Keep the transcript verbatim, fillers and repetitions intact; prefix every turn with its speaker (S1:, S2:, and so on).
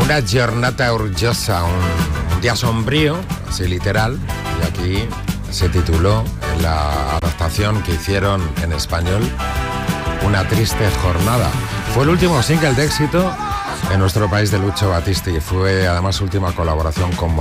S1: Una giornata uggiosa, un, un día sombrío, así literal, y aquí se tituló en la adaptación que hicieron en español Una triste jornada. Fue el último single de éxito en nuestro país de Lucho Battisti y fue además su última colaboración con